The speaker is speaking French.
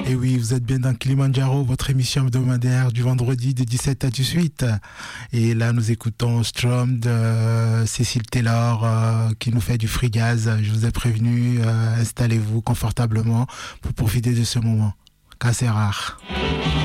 Et oui, vous êtes bien dans Kilimanjaro, votre émission hebdomadaire du vendredi de 17 à 18. Et là, nous écoutons Strom de Cécile Taylor qui nous fait du free jazz. Je vous ai prévenu, installez-vous confortablement pour profiter de ce moment, car c'est rare.